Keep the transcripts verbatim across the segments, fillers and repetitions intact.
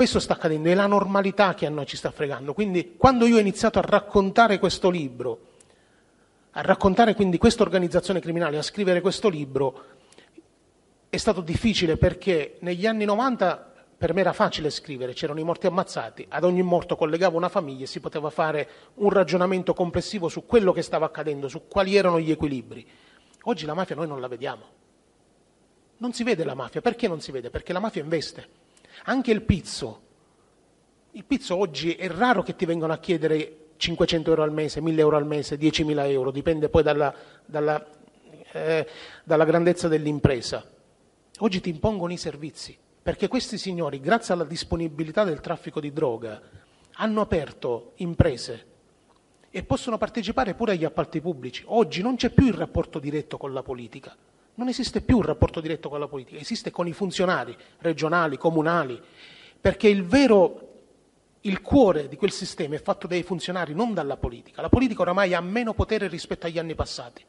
Questo sta accadendo, è la normalità che a noi ci sta fregando. Quindi quando io ho iniziato a raccontare questo libro, a raccontare quindi questa organizzazione criminale, a scrivere questo libro, è stato difficile perché negli anni novanta per me era facile scrivere, c'erano i morti ammazzati, ad ogni morto collegavo una famiglia e si poteva fare un ragionamento complessivo su quello che stava accadendo, su quali erano gli equilibri. Oggi la mafia noi non la vediamo. Non si vede la mafia. Perché non si vede? Perché la mafia investe. Anche il pizzo. Il pizzo oggi è raro che ti vengano a chiedere cinquecento euro al mese, mille euro al mese, diecimila euro, dipende poi dalla, dalla, eh, dalla grandezza dell'impresa. Oggi ti impongono i servizi, perché questi signori, grazie alla disponibilità del traffico di droga, hanno aperto imprese e possono partecipare pure agli appalti pubblici. Oggi non c'è più il rapporto diretto con la politica, non esiste più un rapporto diretto con la politica, esiste con i funzionari regionali, comunali, perché il vero, il cuore di quel sistema è fatto dai funzionari, non dalla politica. La politica oramai ha meno potere rispetto agli anni passati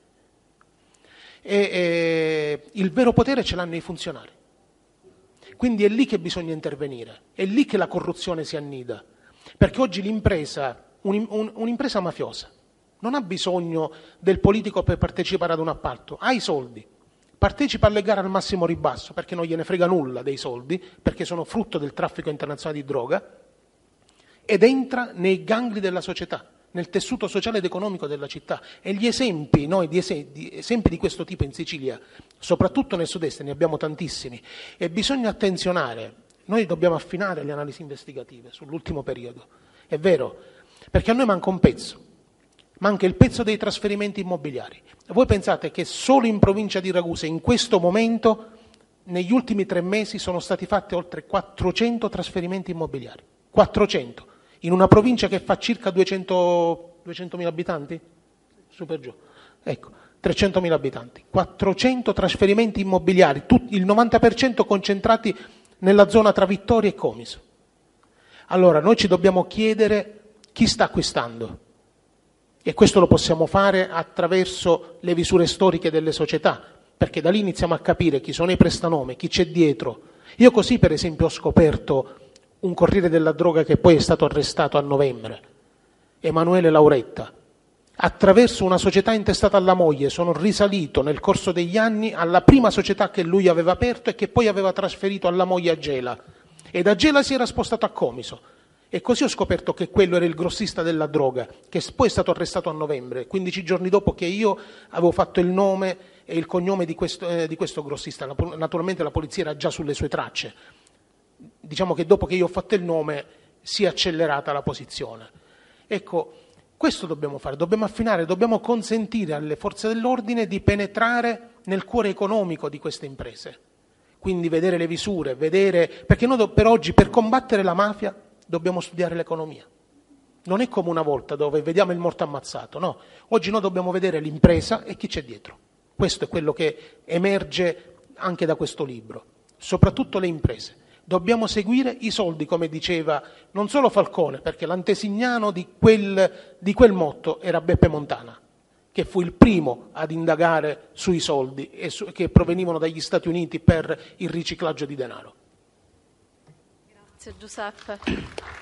e, e il vero potere ce l'hanno i funzionari. Quindi è lì che bisogna intervenire, è lì che la corruzione si annida, perché oggi l'impresa, un, un, un'impresa mafiosa, non ha bisogno del politico per partecipare ad un appalto, ha i soldi, partecipa alle gare al massimo ribasso perché non gliene frega nulla dei soldi, perché sono frutto del traffico internazionale di droga, ed entra nei gangli della società, nel tessuto sociale ed economico della città. E gli esempi, noi di esempi, di esempi di questo tipo in Sicilia, soprattutto nel sud-est, ne abbiamo tantissimi, e bisogna attenzionare, noi dobbiamo affinare le analisi investigative sull'ultimo periodo, è vero, perché a noi manca un pezzo, manca il pezzo dei trasferimenti immobiliari. Voi pensate che solo in provincia di Ragusa, in questo momento, negli ultimi tre mesi sono stati fatti oltre quattrocento trasferimenti immobiliari, quattrocento, in una provincia che fa circa duecento, duecentomila abitanti? Su per giù. Ecco, trecentomila abitanti. quattrocento trasferimenti immobiliari, tutti, il novanta per cento concentrati nella zona tra Vittoria e Comiso. Allora, noi ci dobbiamo chiedere chi sta acquistando. E questo lo possiamo fare attraverso le visure storiche delle società, perché da lì iniziamo a capire chi sono i prestanome, chi c'è dietro. Io così, per esempio, ho scoperto un corriere della droga che poi è stato arrestato a novembre, Emanuele Lauretta. Attraverso una società intestata alla moglie sono risalito nel corso degli anni alla prima società che lui aveva aperto e che poi aveva trasferito alla moglie a Gela. E da Gela si era spostato a Comiso. E così ho scoperto che quello era il grossista della droga, che poi è stato arrestato a novembre, quindici giorni dopo che io avevo fatto il nome e il cognome di questo, eh, di questo grossista. Naturalmente la polizia era già sulle sue tracce. Diciamo che dopo che io ho fatto il nome si è accelerata la posizione. Ecco, questo dobbiamo fare, dobbiamo affinare, dobbiamo consentire alle forze dell'ordine di penetrare nel cuore economico di queste imprese. Quindi vedere le visure, vedere, perché noi per oggi per combattere la mafia dobbiamo studiare l'economia. Non è come una volta dove vediamo il morto ammazzato, no. Oggi noi dobbiamo vedere l'impresa e chi c'è dietro. Questo è quello che emerge anche da questo libro, soprattutto le imprese. Dobbiamo seguire i soldi, come diceva non solo Falcone, perché l'antesignano di quel, di quel motto era Beppe Montana, che fu il primo ad indagare sui soldi e su, che provenivano dagli Stati Uniti per il riciclaggio di denaro. Grazie Giuseppe.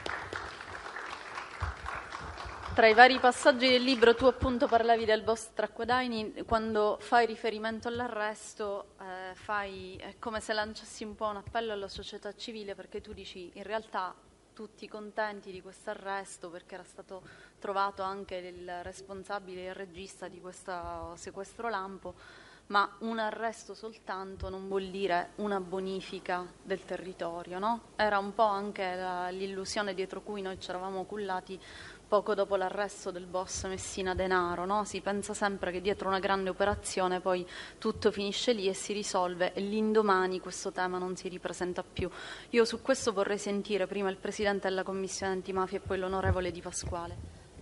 Tra i vari passaggi del libro tu appunto parlavi del boss Tracquadaini, quando fai riferimento all'arresto eh, fai, è come se lanciassi un po' un appello alla società civile, perché tu dici in realtà tutti contenti di questo arresto perché era stato trovato anche il responsabile e il regista di questo sequestro lampo, ma un arresto soltanto non vuol dire una bonifica del territorio, no? Era un po' anche la, l'illusione dietro cui noi ci eravamo cullati poco dopo l'arresto del boss Messina Denaro, no? Si pensa sempre che dietro una grande operazione poi tutto finisce lì e si risolve e l'indomani questo tema non si ripresenta più. Io su questo vorrei sentire prima il Presidente della Commissione Antimafia e poi l'Onorevole Di Pasquale.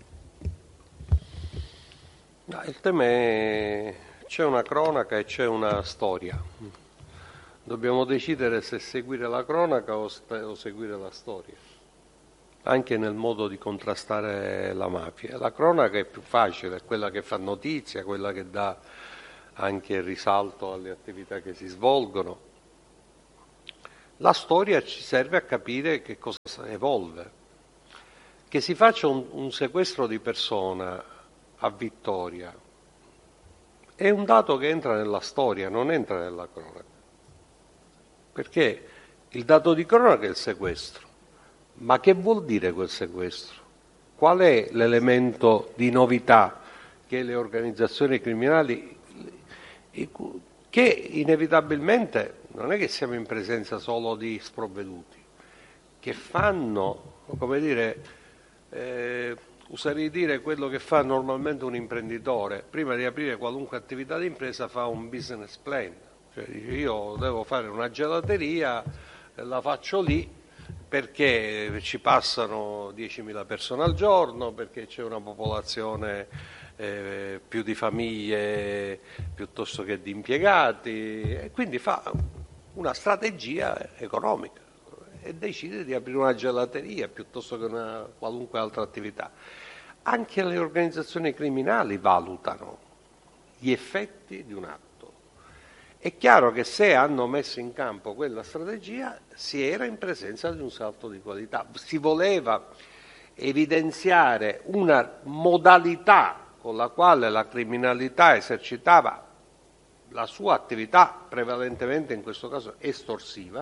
No, il tema è c'è una cronaca e c'è una storia. Dobbiamo decidere se seguire la cronaca o, st- o seguire la storia, anche nel modo di contrastare la mafia. La cronaca è più facile, è quella che fa notizia, quella che dà anche risalto alle attività che si svolgono. La storia ci serve a capire che cosa evolve. Che si faccia un, un sequestro di persona a Vittoria è un dato che entra nella storia, non entra nella cronaca. Perché il dato di cronaca è il sequestro. Ma che vuol dire quel sequestro? Qual è l'elemento di novità che le organizzazioni criminali, che inevitabilmente non è che siamo in presenza solo di sprovveduti, che fanno, come dire, eh, userei dire quello che fa normalmente un imprenditore, prima di aprire qualunque attività di impresa fa un business plan, cioè dice io devo fare una gelateria, la faccio lì, perché ci passano diecimila persone al giorno, perché c'è una popolazione eh, più di famiglie piuttosto che di impiegati, e quindi fa una strategia economica e decide di aprire una gelateria piuttosto che una qualunque altra attività. Anche le organizzazioni criminali valutano gli effetti di un atto. È chiaro che se hanno messo in campo quella strategia si era in presenza di un salto di qualità, si voleva evidenziare una modalità con la quale la criminalità esercitava la sua attività, prevalentemente in questo caso estorsiva.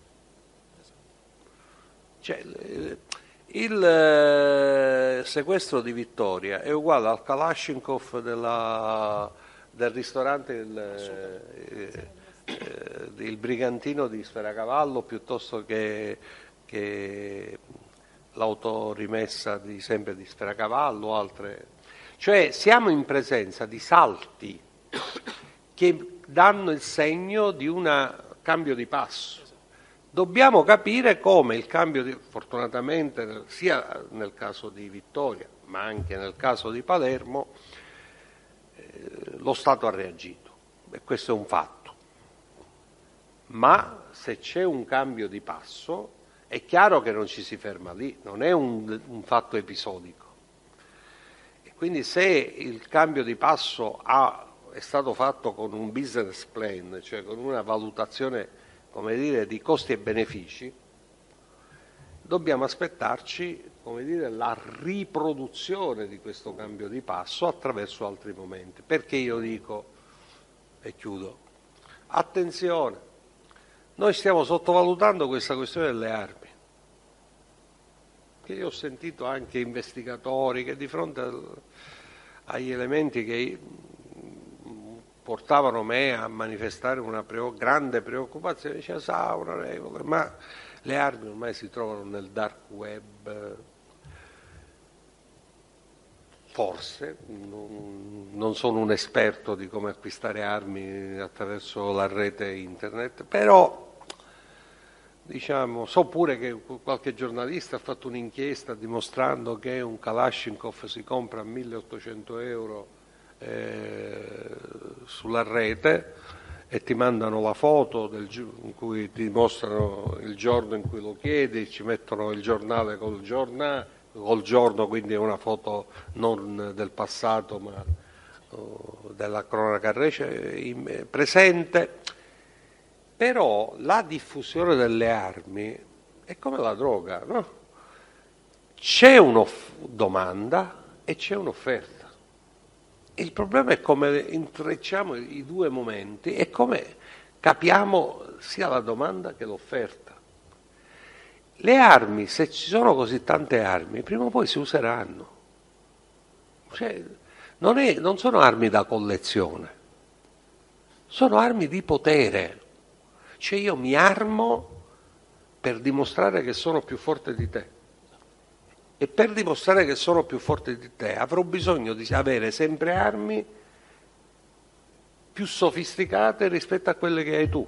Cioè, il sequestro di Vittoria è uguale al Kalashnikov della, del ristorante il, eh, eh, il Brigantino di Sferacavallo piuttosto che, che l'autorimessa di, sempre di Sferacavallo, altre. Cioè siamo in presenza di salti che danno il segno di un cambio di passo. Dobbiamo capire come il cambio, di, fortunatamente sia nel caso di Vittoria ma anche nel caso di Palermo, eh, lo Stato ha reagito e questo è un fatto. Ma se c'è un cambio di passo è chiaro che non ci si ferma lì, non è un, un fatto episodico. E quindi se il cambio di passo ha, è stato fatto con un business plan, cioè con una valutazione, come dire, di costi e benefici, dobbiamo aspettarci, come dire, la riproduzione di questo cambio di passo attraverso altri momenti. Perché io dico, e chiudo, attenzione, noi stiamo sottovalutando questa questione delle armi, che io ho sentito anche investigatori che di fronte al, agli elementi che portavano me a manifestare una pre- grande preoccupazione, diceva, sa, onorevole, ma le armi ormai si trovano nel dark web, forse, non, non sono un esperto di come acquistare armi attraverso la rete internet, però diciamo, so pure che qualche giornalista ha fatto un'inchiesta dimostrando che un Kalashnikov si compra a milleottocento euro Eh, sulla rete e ti mandano la foto del, in cui ti mostrano il giorno in cui lo chiedi, ci mettono il giornale col, giorna, col giorno, quindi è una foto non del passato ma oh, della cronaca rec- presente. Però la diffusione delle armi è come la droga, no? C'è una domanda e c'è un'offerta. Il problema è come intrecciamo i due momenti e come capiamo sia la domanda che l'offerta. Le armi, se ci sono così tante armi, prima o poi si useranno. Cioè, non, è, non sono armi da collezione, sono armi di potere. Cioè io mi armo per dimostrare che sono più forte di te. E per dimostrare che sono più forte di te avrò bisogno di avere sempre armi più sofisticate rispetto a quelle che hai tu.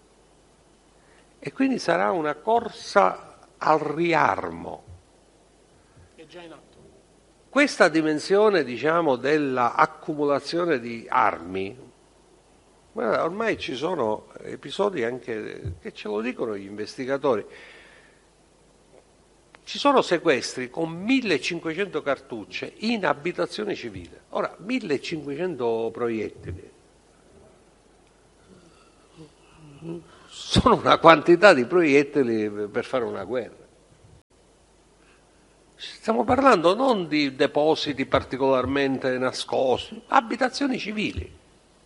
E quindi sarà una corsa al riarmo. È già in atto. Questa dimensione, diciamo, dell'accumulazione di armi, guarda, ormai ci sono episodi anche che ce lo dicono gli investigatori. Ci sono sequestri con millecinquecento cartucce in abitazione civile. Ora, millecinquecento proiettili sono una quantità di proiettili per fare una guerra. Stiamo parlando non di depositi particolarmente nascosti, abitazioni civili.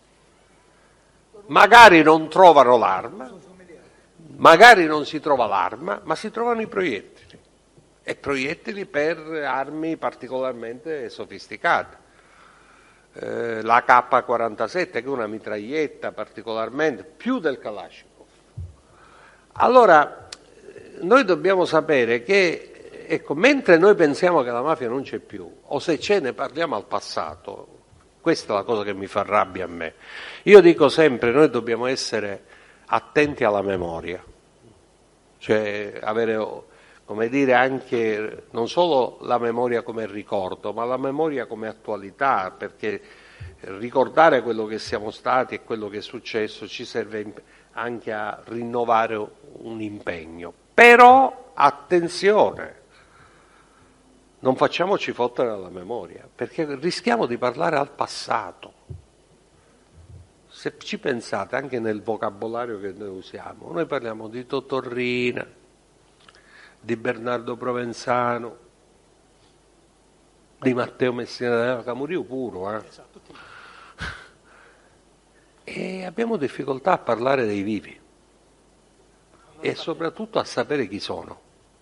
Magari non trovano l'arma, magari non si trova l'arma, ma si trovano i proiettili. E proiettili per armi particolarmente sofisticate. Eh, la K quarantasette, che è una mitraglietta particolarmente, più del Kalashnikov. Allora, noi dobbiamo sapere che ecco, mentre noi pensiamo che la mafia non c'è più, o se c'è ne parliamo al passato, questa è la cosa che mi fa rabbia a me. Io dico sempre, noi dobbiamo essere attenti alla memoria, cioè avere, come dire, anche non solo la memoria come ricordo, ma la memoria come attualità, perché ricordare quello che siamo stati e quello che è successo ci serve anche a rinnovare un impegno. Però, attenzione! Non facciamoci fottere alla memoria, perché rischiamo di parlare al passato. Se ci pensate, anche nel vocabolario che noi usiamo, noi parliamo di Totò Riina, di Bernardo Provenzano, di Matteo Messina Camurio puro, eh? E abbiamo difficoltà a parlare dei vivi e soprattutto a sapere chi sono.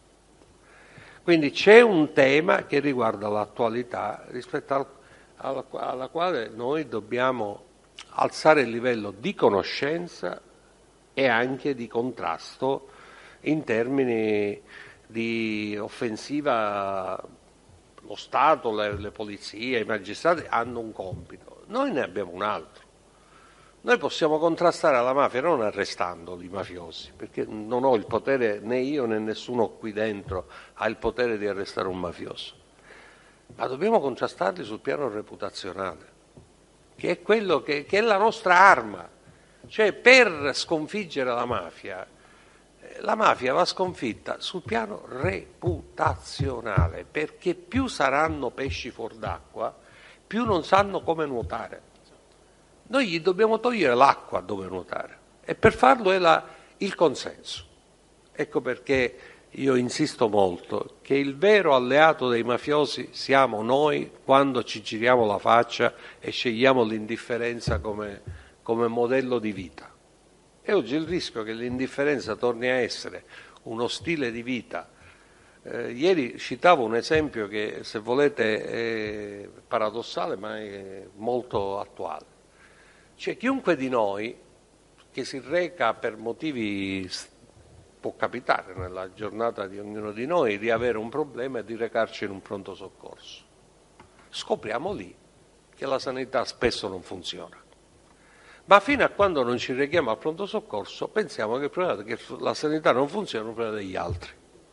Quindi c'è un tema che riguarda l'attualità rispetto al, alla, alla quale noi dobbiamo alzare il livello di conoscenza e anche di contrasto in termini di offensiva. Lo Stato, le, le polizie, i magistrati hanno un compito, noi ne abbiamo un altro. Noi possiamo contrastare la mafia non arrestando i mafiosi, perché non ho il potere, né io né nessuno qui dentro ha il potere di arrestare un mafioso, ma dobbiamo contrastarli sul piano reputazionale, che è quello che, che è la nostra arma. Cioè, per sconfiggere la mafia, la mafia va sconfitta sul piano reputazionale, perché più saranno pesci fuor d'acqua, più non sanno come nuotare. Noi gli dobbiamo togliere l'acqua dove nuotare e per farlo è la, il consenso. Ecco perché io insisto molto che il vero alleato dei mafiosi siamo noi quando ci giriamo la faccia e scegliamo l'indifferenza come, come modello di vita. E oggi il rischio che l'indifferenza torni a essere uno stile di vita. Eh, ieri citavo un esempio che, se volete, è paradossale ma è molto attuale. Cioè, chiunque di noi che si reca per motivi, può capitare nella giornata di ognuno di noi, di avere un problema e di recarci in un pronto soccorso. Scopriamo lì che la sanità spesso non funziona. Ma fino a quando non ci rechiamo al pronto soccorso pensiamo che il problema è che la sanità non funziona, è un problema degli altri.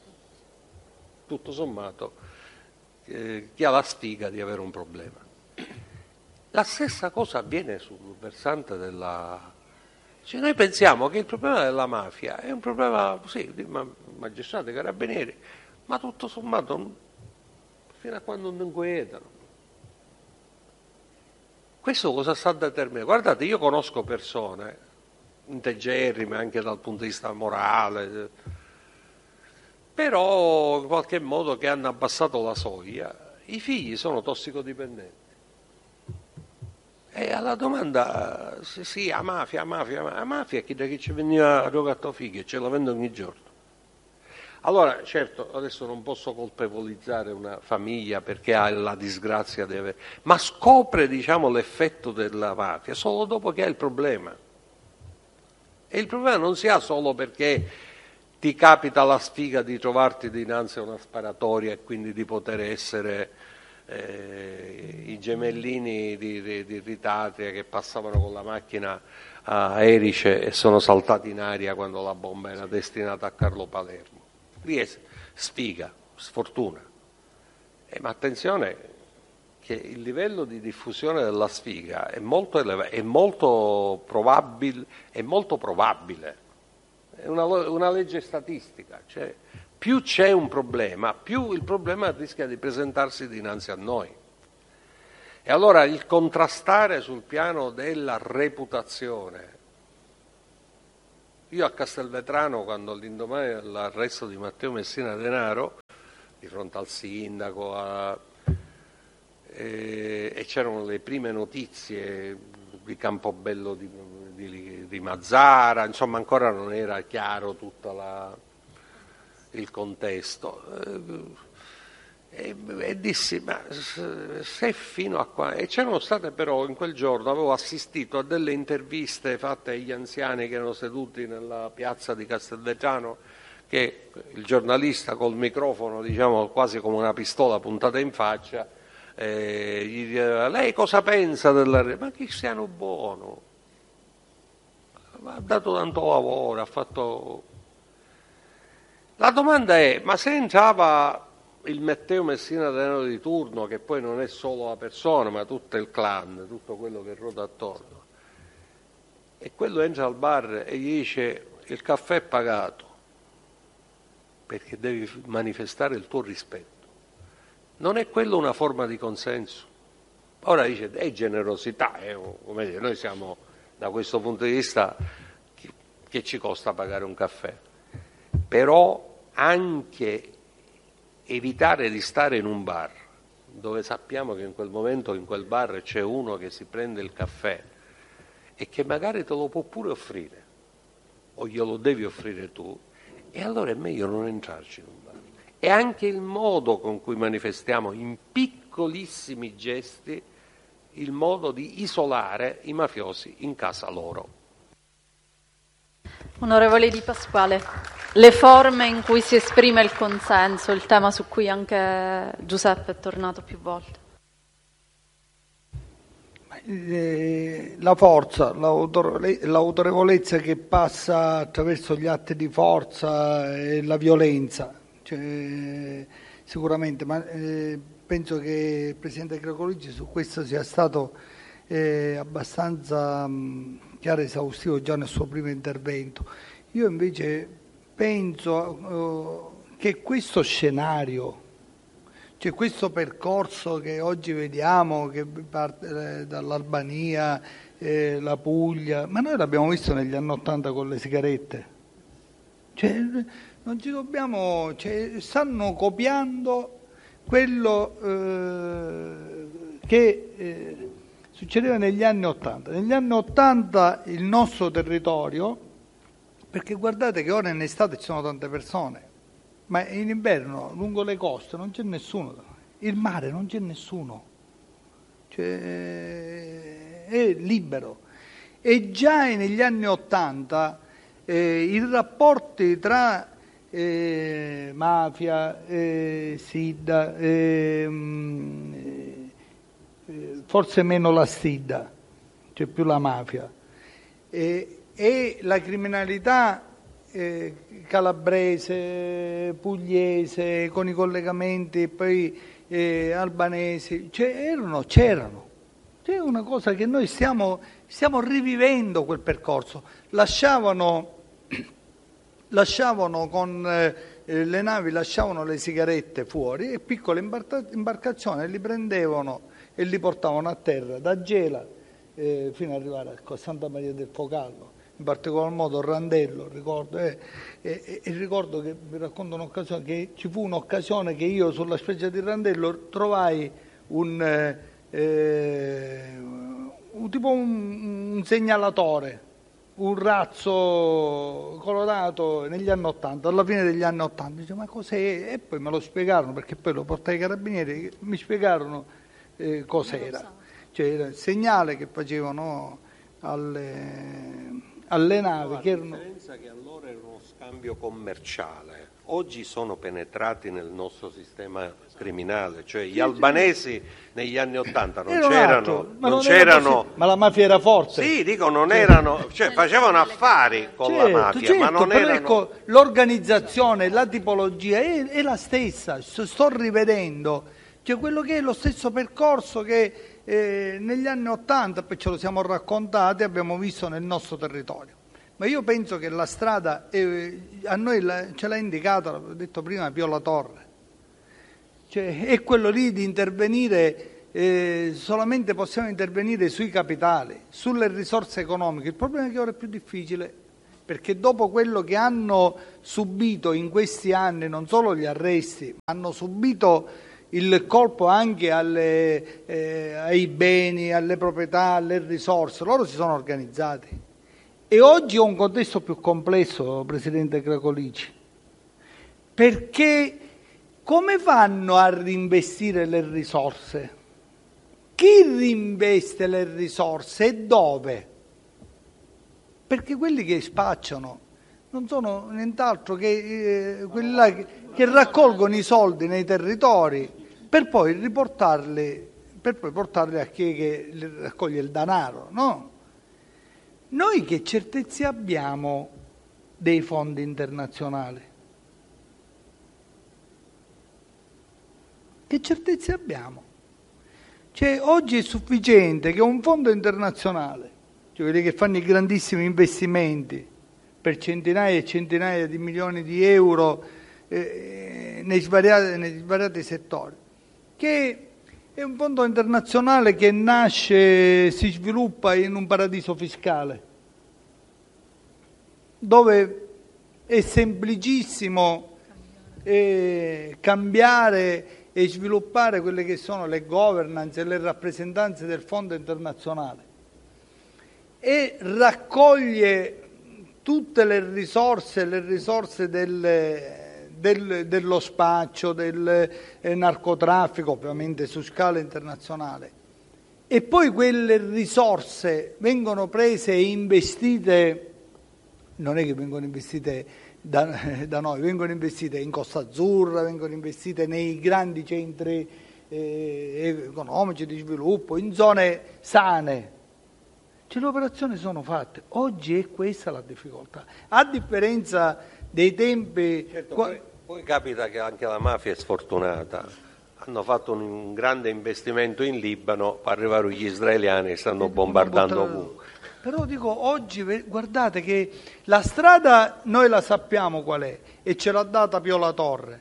Tutto sommato, eh, chi ha la sfiga di avere un problema. La stessa cosa avviene sul versante della... Cioè, noi pensiamo che il problema della mafia è un problema, sì, di magistrati, carabinieri, ma tutto sommato fino a quando non inquietano. Questo cosa sta a determinare? Guardate, io conosco persone integerrime anche dal punto di vista morale, però in qualche modo che hanno abbassato la soglia. I figli sono tossicodipendenti. E alla domanda, sì, sì, a mafia, a mafia, a mafia è chi da chi ci veniva a rogato figli e ce la vende ogni giorno. Allora, certo, adesso non posso colpevolizzare una famiglia perché ha la disgrazia di avere, ma scopre, diciamo, l'effetto della mafia solo dopo che ha il problema. E il problema non si ha solo perché ti capita la sfiga di trovarti dinanzi a una sparatoria e quindi di poter essere eh, i gemellini di, di, di Ritatria che passavano con la macchina a Erice e sono saltati in aria quando la bomba era destinata a Carlo Palermo. Lì è sfiga, sfortuna. Eh, ma attenzione che il livello di diffusione della sfiga è molto elevato, è molto probabile, è molto probabile. È una, una legge statistica, cioè più c'è un problema, più il problema rischia di presentarsi dinanzi a noi. E allora il contrastare sul piano della reputazione Io a Castelvetrano, quando all'indomani dell'arresto di Matteo Messina Denaro, di fronte al sindaco, a, e, e c'erano le prime notizie di Campobello di, di, di Mazzara, insomma ancora non era chiaro tutto la, il contesto. E, e dissi, ma se fino a qua... E c'erano state però, in quel giorno avevo assistito a delle interviste fatte agli anziani che erano seduti nella piazza di Castelvetrano, che il giornalista col microfono, diciamo quasi come una pistola puntata in faccia, eh, gli diceva, lei cosa pensa della... Ma Cristiano buono, ha dato tanto lavoro, ha fatto... La domanda è, ma se entrava il Matteo Messina Denaro di turno, che poi non è solo la persona, ma tutto il clan, tutto quello che ruota attorno, e quello entra al bar e gli dice il caffè è pagato, perché devi manifestare il tuo rispetto, non è quello una forma di consenso? Ora dice, è generosità, eh? Come dire, noi siamo, da questo punto di vista, che ci costa pagare un caffè? Però anche evitare di stare in un bar dove sappiamo che in quel momento in quel bar c'è uno che si prende il caffè e che magari te lo può pure offrire o glielo devi offrire tu, e allora è meglio non entrarci in un bar. E anche il modo con cui manifestiamo in piccolissimi gesti il modo di isolare i mafiosi in casa loro. Onorevole Di Pasquale, le forme in cui si esprime il consenso, il tema su cui anche Giuseppe è tornato più volte. La forza, l'autorevolezza che passa attraverso gli atti di forza e la violenza, cioè, sicuramente, ma eh, penso che il Presidente Greco Luigi su questo sia stato eh, abbastanza mh, chiaro e esaustivo già nel suo primo intervento. Io invece penso uh, che questo scenario, cioè questo percorso che oggi vediamo, che parte eh, dall'Albania, eh, la Puglia, ma noi l'abbiamo visto negli anni Ottanta con le sigarette. Cioè, non ci dobbiamo, cioè, stanno copiando quello eh, che eh, succedeva negli anni Ottanta. Negli anni Ottanta il nostro territorio, perché guardate che ora in estate ci sono tante persone, ma in inverno lungo le coste non c'è nessuno, il mare non c'è nessuno, cioè, è libero. E già negli anni Ottanta eh, i rapporti tra eh, mafia, eh, SIDA, eh, eh, forse meno la SIDA, cioè più la mafia, eh, e la criminalità eh, calabrese, pugliese, con i collegamenti poi eh, albanesi, cioè erano, c'erano. C'è una cosa che noi stiamo, stiamo rivivendo quel percorso. Lasciavano, lasciavano con eh, le navi, lasciavano le sigarette fuori e piccole imbarca- imbarcazioni li prendevano e li portavano a terra da Gela eh, fino ad arrivare a Santa Maria del Focallo. In particolar modo Randello, ricordo, eh, e, e ricordo che vi racconto un'occasione, che ci fu un'occasione che io sulla spiaggia di Randello trovai un, eh, un tipo un, un segnalatore, un razzo colorato negli anni Ottanta, alla fine degli anni Ottanta, dice ma cos'è? E poi me lo spiegarono, perché poi lo portai ai carabinieri, mi spiegarono eh, cos'era, cioè era il segnale che facevano alle alle navi, no, che erano... erano... La differenza è che allora era uno scambio commerciale, oggi sono penetrati nel nostro sistema criminale, cioè gli albanesi negli anni Ottanta non c'erano, ma, non non c'erano... ma la mafia era forte. Sì, dico, non erano, cioè facevano affari con certo, la mafia, certo, ma non però erano... Ecco, l'organizzazione, la tipologia è, è la stessa, sto rivedendo, cioè quello che è lo stesso percorso che eh, negli anni Ottanta, poi ce lo siamo raccontati, abbiamo visto nel nostro territorio. Ma io penso che la strada, eh, a noi la, ce l'ha indicata, l'ho detto prima, Pio La Torre, cioè è quello lì di intervenire, eh, solamente possiamo intervenire sui capitali, sulle risorse economiche. Il problema è che ora è più difficile, perché dopo quello che hanno subito in questi anni, non solo gli arresti, ma hanno subito il colpo anche alle, eh, ai beni, alle proprietà, alle risorse, loro si sono organizzati. E oggi è un contesto più complesso, Presidente Cracolici, perché come fanno a reinvestire le risorse? Chi reinveste le risorse e dove? Perché quelli che spacciano non sono nient'altro che eh, quelli là che, che raccolgono i soldi nei territori per poi riportarli, per poi portarli a chi che raccoglie il denaro, no? Noi che certezze abbiamo dei fondi internazionali? Che certezze abbiamo? Cioè, oggi è sufficiente che un fondo internazionale, cioè quelli che fanno i grandissimi investimenti per centinaia e centinaia di milioni di euro eh, nei, svariati, nei svariati settori, che è un fondo internazionale che nasce, si sviluppa in un paradiso fiscale, dove è semplicissimo eh, cambiare e sviluppare quelle che sono le governance e le rappresentanze del fondo internazionale, e raccoglie tutte le risorse, le risorse del, del, dello spaccio, del eh, narcotraffico, ovviamente su scala internazionale, e poi quelle risorse vengono prese e investite, non è che vengono investite da, da noi, vengono investite in Costa Azzurra, vengono investite nei grandi centri eh, economici di sviluppo, in zone sane. Cioè, le operazioni sono fatte. Oggi è questa la difficoltà. A differenza dei tempi... Certo, poi, poi capita che anche la mafia è sfortunata. Hanno fatto un, un grande investimento in Libano, arrivarono gli israeliani e stanno bombardando ovunque. Però dico, oggi guardate che la strada noi la sappiamo qual è e ce l'ha data Pio La Torre.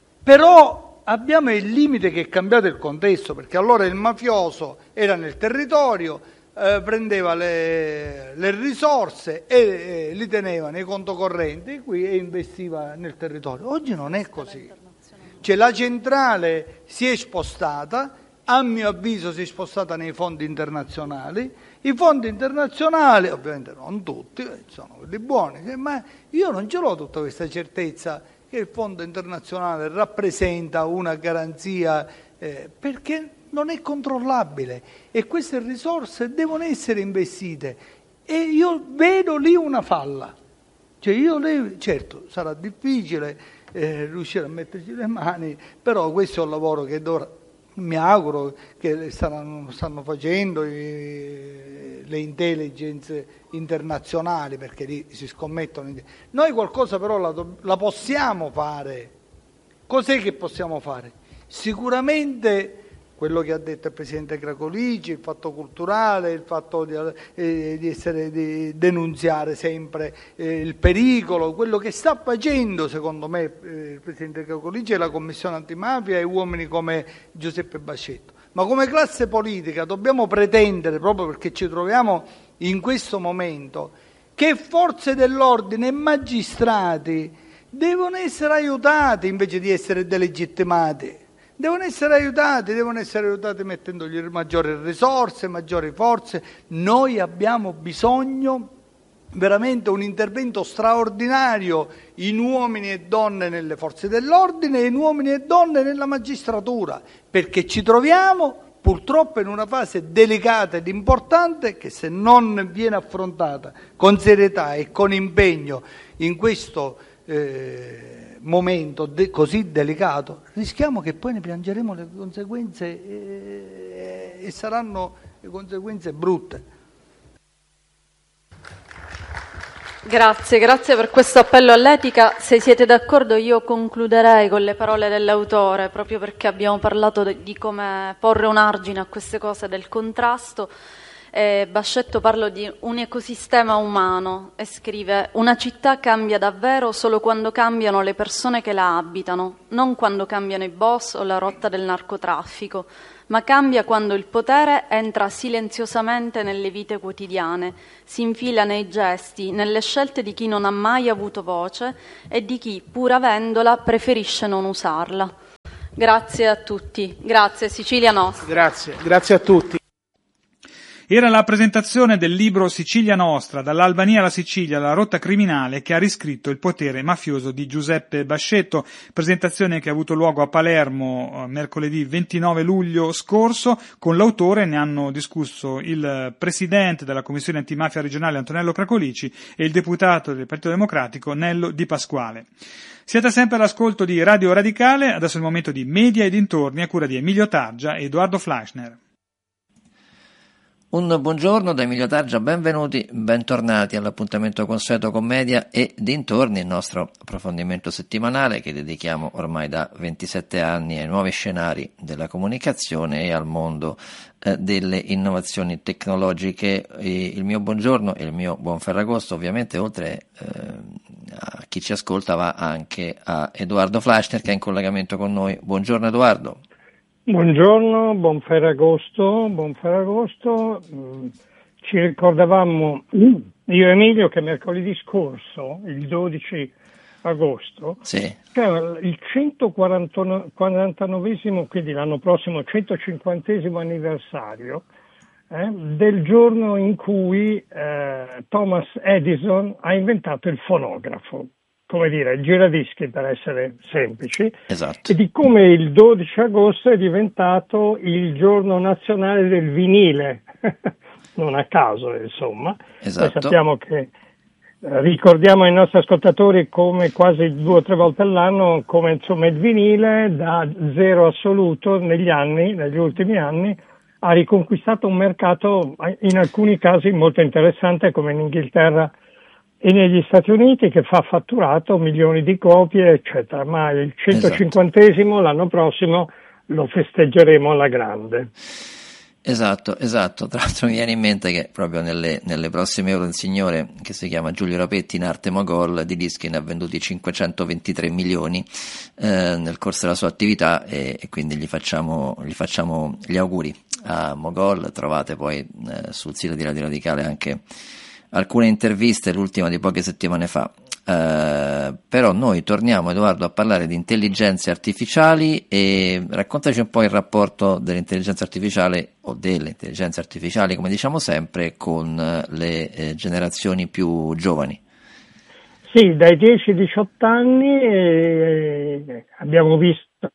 Però abbiamo il limite che è cambiato il contesto, perché allora il mafioso era nel territorio, Eh, prendeva le, le risorse e eh, li teneva nei conto correnti qui e investiva nel territorio. Oggi non è così. Cioè, la centrale si è spostata, a mio avviso si è spostata nei fondi internazionali. I fondi internazionali, ovviamente non tutti, sono quelli buoni, ma io non ce l'ho tutta questa certezza che il fondo internazionale rappresenta una garanzia eh, perché non è controllabile e queste risorse devono essere investite, e io vedo lì una falla. Cioè io le, certo sarà difficile eh, riuscire a metterci le mani, però questo è un lavoro che dovrà, mi auguro che stanno, stanno facendo i, le intelligence internazionali, perché lì si scommettono. Noi qualcosa però la, la possiamo fare. Cos'è che possiamo fare? Sicuramente quello che ha detto il Presidente Cracolici, il fatto culturale, il fatto di, eh, di, essere, di denunziare sempre eh, il pericolo, quello che sta facendo secondo me eh, il Presidente Cracolici e la Commissione Antimafia e uomini come Giuseppe Bascetto. Ma come classe politica dobbiamo pretendere, proprio perché ci troviamo in questo momento, che forze dell'ordine e magistrati devono essere aiutati invece di essere delegittimati. Devono essere aiutati, devono essere aiutati mettendogli maggiori risorse, maggiori forze. Noi abbiamo bisogno veramente un intervento straordinario in uomini e donne nelle forze dell'ordine e in uomini e donne nella magistratura, perché ci troviamo purtroppo in una fase delicata ed importante che, se non viene affrontata con serietà e con impegno in questo eh, momento de- così delicato, rischiamo che poi ne piangeremo le conseguenze e, e saranno le conseguenze brutte. Grazie, grazie per questo appello all'etica. Se siete d'accordo io concluderei con le parole dell'autore, proprio perché abbiamo parlato di come porre un argine a queste cose del contrasto, E Bascetto parla di un ecosistema umano e scrive: una città cambia davvero solo quando cambiano le persone che la abitano, non quando cambiano i boss o la rotta del narcotraffico, ma cambia quando il potere entra silenziosamente nelle vite quotidiane, si infila nei gesti, nelle scelte di chi non ha mai avuto voce e di chi, pur avendola, preferisce non usarla. Grazie a tutti. Grazie, Sicilia Nostra. Grazie, grazie a tutti. Era la presentazione del libro Sicilia Nostra, dall'Albania alla Sicilia, la rotta criminale, che ha riscritto il potere mafioso di Giuseppe Bascetto, presentazione che ha avuto luogo a Palermo eh, mercoledì ventinove luglio scorso. Con l'autore ne hanno discusso il presidente della Commissione Antimafia regionale Antonello Cracolici e il deputato del Partito Democratico Nello Di Pasquale. Siete sempre all'ascolto di Radio Radicale, adesso è il momento di Media e dintorni a cura di Emilio Targia e Edoardo Fleischner. Un buongiorno da Emilio Targia, benvenuti, bentornati all'appuntamento consueto con Media e dintorni, il nostro approfondimento settimanale che dedichiamo ormai da ventisette anni ai nuovi scenari della comunicazione e al mondo eh, delle innovazioni tecnologiche. E il mio buongiorno e il mio buon Ferragosto, ovviamente, oltre eh, a chi ci ascolta, va anche a Edoardo Fleischner che è in collegamento con noi. Buongiorno Edoardo. Buongiorno, buon Ferragosto, buon Ferragosto. Ci ricordavamo, io e Emilio, che mercoledì scorso, il dodici agosto, sì, c'era il centoquarantanovesimo, quindi l'anno prossimo centocinquantesimo anniversario eh, del giorno in cui eh, Thomas Edison ha inventato il fonografo. Come dire, il giradischi per essere semplici, esatto. E di come il dodici agosto è diventato il giorno nazionale del vinile, non a caso insomma. Esatto. Noi sappiamo che eh, ricordiamo ai nostri ascoltatori come quasi due o tre volte all'anno, come insomma il vinile da zero assoluto negli anni, negli ultimi anni, ha riconquistato un mercato in alcuni casi molto interessante, come in Inghilterra e negli Stati Uniti, che fa fatturato milioni di copie, eccetera. Ma il centocinquantesimo esatto. L'anno prossimo lo festeggeremo alla grande. Esatto, esatto. Tra l'altro mi viene in mente che proprio nelle, nelle prossime ore un signore che si chiama Giulio Rapetti, in arte Mogol, di dischi ne ha venduti cinquecentoventitré milioni eh, nel corso della sua attività e, e quindi gli facciamo, gli facciamo gli auguri a Mogol. Trovate poi eh, sul sito di Radio Radicale anche alcune interviste, l'ultima di poche settimane fa. Uh, però noi torniamo, Edoardo, a parlare di intelligenze artificiali e raccontaci un po' il rapporto dell'intelligenza artificiale o delle intelligenze artificiali, come diciamo sempre, con le eh, generazioni più giovani. Sì, dai dieci diciotto anni eh, abbiamo visto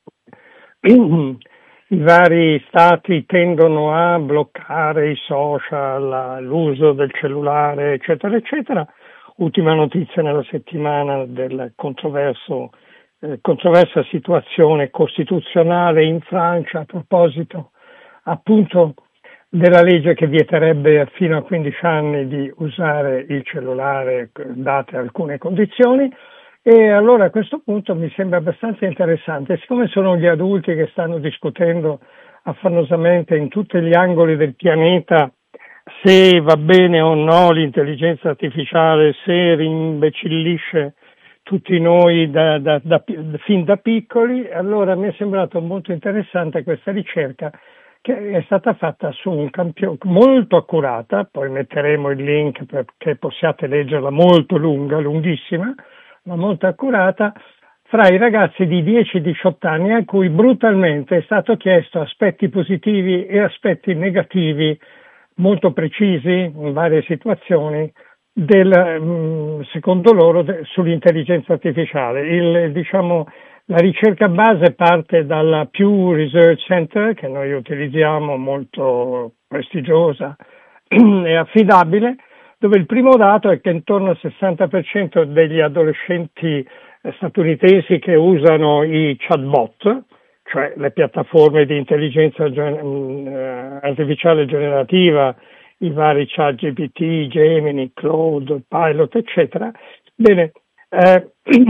i vari stati tendono a bloccare i social, l'uso del cellulare, eccetera, eccetera. Ultima notizia nella settimana del controverso, eh, controversa situazione costituzionale in Francia a proposito appunto della legge che vieterebbe fino a quindici anni di usare il cellulare date alcune condizioni. E allora a questo punto mi sembra abbastanza interessante, siccome sono gli adulti che stanno discutendo affannosamente in tutti gli angoli del pianeta se va bene o no l'intelligenza artificiale, se rimbecillisce tutti noi da, da, da, fin da piccoli, allora mi è sembrato molto interessante questa ricerca che è stata fatta su un campione molto accurata, poi metteremo il link perché possiate leggerla, molto lunga, lunghissima, ma molto accurata, fra i ragazzi di dieci diciotto anni a cui brutalmente è stato chiesto aspetti positivi e aspetti negativi molto precisi in varie situazioni del, secondo loro, sull'intelligenza artificiale. Il, diciamo, la ricerca base parte dalla Pew Research Center, che noi utilizziamo, molto prestigiosa e affidabile, dove il primo dato è che intorno al sessanta per cento degli adolescenti statunitensi che usano i chatbot, cioè le piattaforme di intelligenza artificiale generativa, i vari ChatGPT, Gemini, Claude, Pilot, eccetera, bene, eh,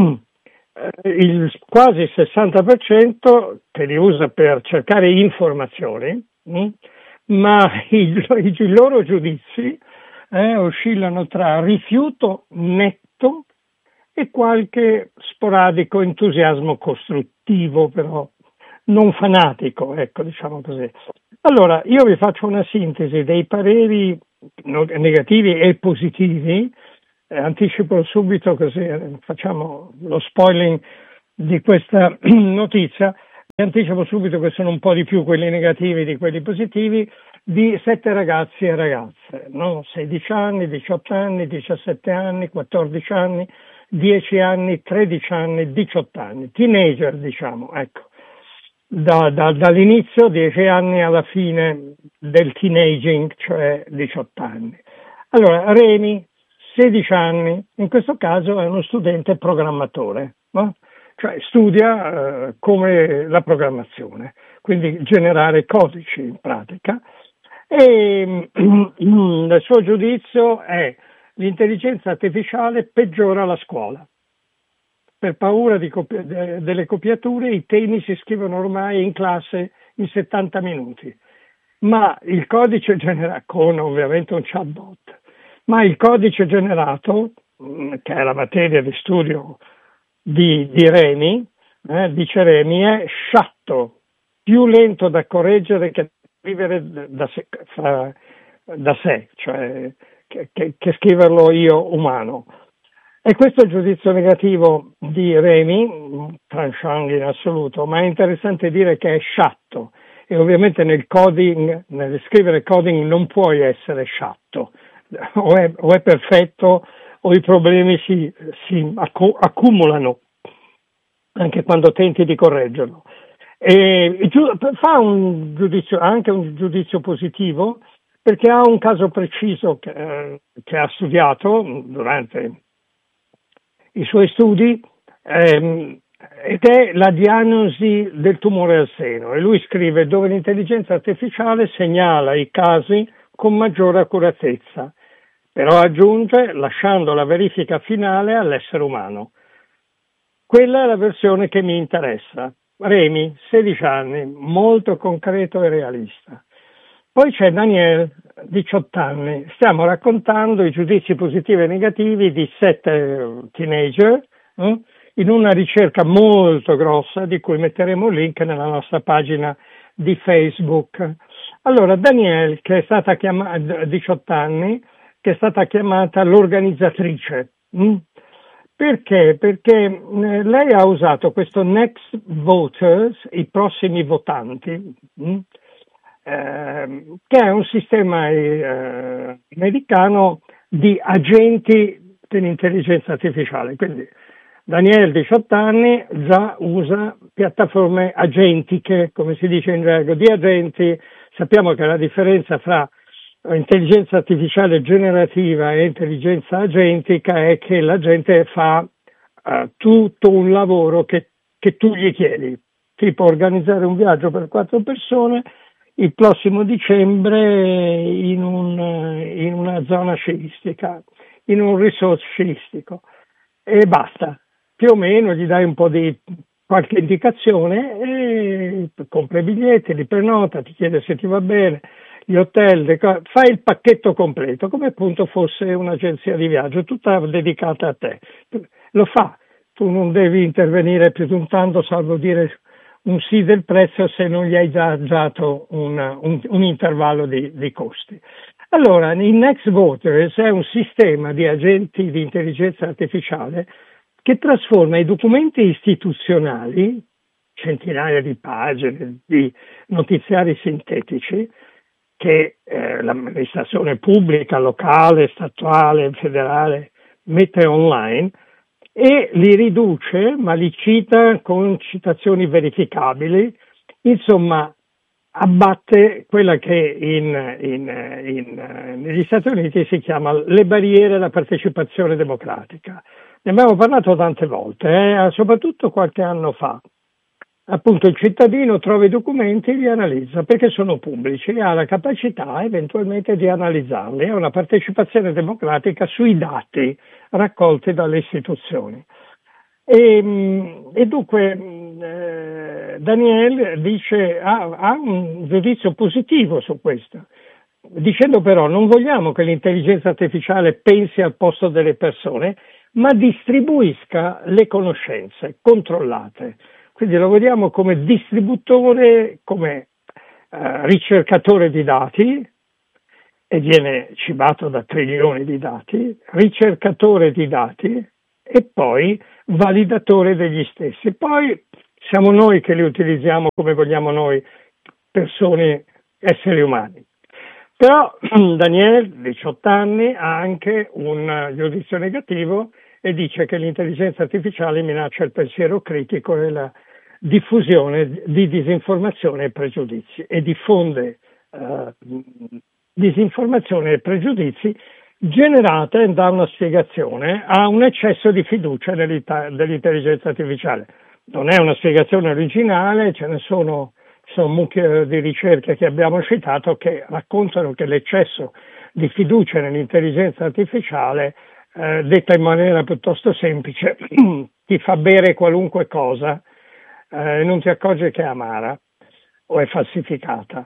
il quasi sessanta per cento che li usa per cercare informazioni, mh, ma i, i, i loro giudizi eh, oscillano tra rifiuto netto e qualche sporadico entusiasmo costruttivo, però non fanatico, ecco, diciamo così. Allora, io vi faccio una sintesi dei pareri negativi e positivi, eh, anticipo subito così eh, facciamo lo spoiling di questa notizia, vi anticipo subito che sono un po' di più quelli negativi di quelli positivi, di sette ragazzi e ragazze, no? sedici anni, diciotto anni, diciassette anni, quattordici anni, dieci anni, tredici anni, diciotto anni, teenager diciamo, ecco. Da, da, dall'inizio, dieci anni alla fine del teenaging, cioè diciotto anni. Allora, Remi, sedici anni, in questo caso è uno studente programmatore, no? Cioè studia eh, come la programmazione, quindi generare codici in pratica. E il suo giudizio è: l'intelligenza artificiale peggiora la scuola. Per paura di copi- delle copiature i temi si scrivono ormai in classe in settanta minuti, ma il codice generato, con ovviamente un chatbot, ma il codice generato, che è la materia di studio di, di Remi, eh, dice Remi, è sciatto, più lento da correggere che scrivere da sé, fra, da sé cioè che, che, che scriverlo io umano. E questo è il giudizio negativo di Remi, tranchant in assoluto, ma è interessante dire che è sciatto e ovviamente nel coding, nel scrivere coding non puoi essere sciatto, o è, o è perfetto o i problemi si, si accu- accumulano anche quando tenti di correggerlo. E fa un giudizio, anche un giudizio positivo, perché ha un caso preciso che, eh, che ha studiato durante i suoi studi ehm, ed è la diagnosi del tumore al seno, e lui scrive: dove l'intelligenza artificiale segnala i casi con maggiore accuratezza, però aggiunge lasciando la verifica finale all'essere umano. Quella è la versione che mi interessa. Remi, sedici anni, molto concreto e realista. Poi c'è Daniel, diciotto anni. Stiamo raccontando i giudizi positivi e negativi di sette teenager eh, in una ricerca molto grossa di cui metteremo il link nella nostra pagina di Facebook. Allora, Daniel, che è stata chiamata, diciotto anni, che è stata chiamata l'organizzatrice. Hm? Perché? Perché eh, lei ha usato questo Next Voters, i prossimi votanti, hm? Eh, che è un sistema eh, americano di agenti dell'intelligenza artificiale. Quindi Daniel, diciotto anni, già usa piattaforme agentiche, come si dice in gergo, di agenti. Sappiamo che la differenza fra intelligenza artificiale generativa e intelligenza agentica è che l'agente fa uh, tutto un lavoro che, che tu gli chiedi, tipo organizzare un viaggio per quattro persone il prossimo dicembre in, un, in una zona sciistica, in un resort sciistico, e basta. Più o meno gli dai un po' di qualche indicazione e compra i biglietti, li prenota, ti chiede se ti va bene, gli hotel, fai il pacchetto completo, come appunto fosse un'agenzia di viaggio, tutta dedicata a te. Lo fa, tu non devi intervenire più di un tanto, salvo dire un sì del prezzo se non gli hai già dato un, un, un intervallo di, di costi. Allora, il Next Voters è un sistema di agenti di intelligenza artificiale che trasforma i documenti istituzionali, centinaia di pagine di notiziari sintetici, che eh, l'amministrazione pubblica, locale, statuale, federale mette online, e li riduce, ma li cita con citazioni verificabili, insomma abbatte quella che in, in, in, negli Stati Uniti si chiama le barriere alla partecipazione democratica. Ne abbiamo parlato tante volte, eh, soprattutto qualche anno fa. Appunto il cittadino trova i documenti e li analizza perché sono pubblici, ha la capacità eventualmente di analizzarli, è una partecipazione democratica sui dati raccolti dalle istituzioni. E, e dunque eh, eh, Daniel dice, ha, ha un giudizio positivo su questo, dicendo però non vogliamo che l'intelligenza artificiale pensi al posto delle persone, ma distribuisca le conoscenze controllate. Quindi lo vediamo come distributore, come eh, ricercatore di dati, e viene cibato da trilioni di dati, ricercatore di dati e poi validatore degli stessi. Poi siamo noi che li utilizziamo come vogliamo noi, persone, esseri umani. Però Daniel, diciotto anni, ha anche un giudizio negativo e dice che l'intelligenza artificiale minaccia il pensiero critico e la diffusione di disinformazione e pregiudizi e diffonde eh, disinformazione e pregiudizi generata da una spiegazione a un eccesso di fiducia dell'intelligenza artificiale. Non è una spiegazione originale, ce ne sono, sono mucche di ricerche che abbiamo citato che raccontano che l'eccesso di fiducia nell'intelligenza artificiale, eh, detta in maniera piuttosto semplice, ti fa bere qualunque cosa e eh, non ti accorgi che è amara o è falsificata.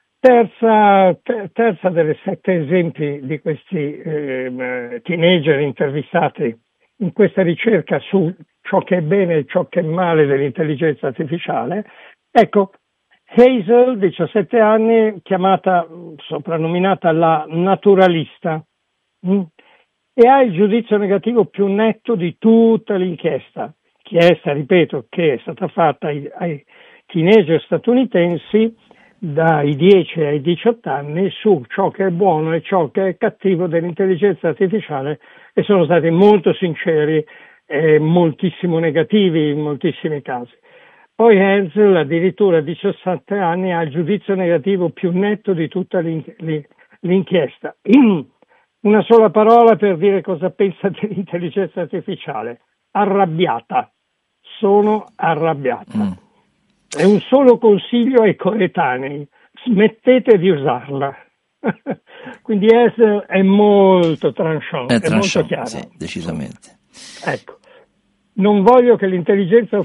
Terza, terza delle sette esempi di questi eh, teenager intervistati in questa ricerca su ciò che è bene e ciò che è male dell'intelligenza artificiale. Ecco, Hazel, diciassette anni, chiamata, soprannominata la naturalista, mh, e ha il giudizio negativo più netto di tutta l'inchiesta. Inchiesta, ripeto, che è stata fatta ai, ai teenager statunitensi dai dieci ai diciotto anni su ciò che è buono e ciò che è cattivo dell'intelligenza artificiale, e sono stati molto sinceri e moltissimo negativi in moltissimi casi. Poi Hazel, addirittura a diciassette anni, ha il giudizio negativo più netto di tutta l'inchiesta. Una sola parola per dire cosa pensa dell'intelligenza artificiale: arrabbiata. Sono arrabbiata. Mm. È un solo consiglio ai coetanei: smettete di usarla. Quindi Hazel è molto tranchant, è, è tranchant, molto chiaro. Sì, decisamente. Ecco, non voglio che l'intelligenza